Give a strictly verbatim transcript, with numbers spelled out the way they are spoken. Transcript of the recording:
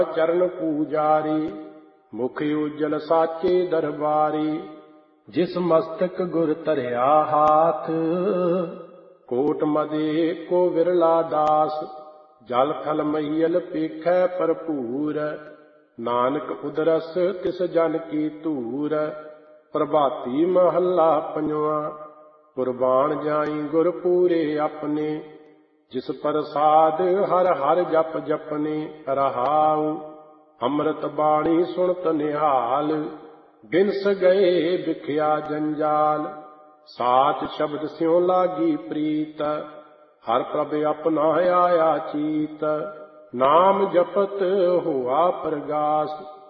ਚਰਨ ਪੂਜਾਰੀ, ਮੁਖ ਉਜਲ ਸਾਚੇ ਦਰਬਾਰੀ। ਜਿਸ ਮਸਤਕ ਗੁਰ ਧਰਿਆ ਹਾਥ, ਕੋਟ ਮਦੇ ਕੋ ਵਿਰਲਾ ਦਾਸ। ਜਲ ਥਲ ਮਹੀਲ ਪੇਖੈ ਭਰਪੂਰ, ਨਾਨਕ ਉਦਰਸ ਤਿਸ ਜਨ ਕੀ ਧੂਰ। ਪ੍ਰਭਾਤੀ ਮਹੱਲਾ ਪੰਜਵਾਂ। ਕੁਰਬਾਨ ਜਾਈ ਗੁਰ ਪੂਰੇ ਆਪਣੇ, ਜਿਸ ਪ੍ਰਸਾਦ ਹਰ ਹਰ ਜਪ ਜਪਨੇ। ਰਹਾਉ ਅੰਮ੍ਰਿਤ ਬਾਣੀ ਸੁਣਤ ਨਿਹਾਲ, ਬਿਨਸ ਗਏ ਵਿਖਿਆ ਜੰਜਾਲ। ਸਾਚ ਸ਼ਬਦ ਸਿਉ ਲਾਗੀ ਪ੍ਰੀਤ, ਹਰ ਪ੍ਰਭ ਆਪਣਾ ਆਇਆ ਚੀਤ। ਨਾਮ ਜਪਤ ਹੋਆ ਪ੍ਰਗਾਸ,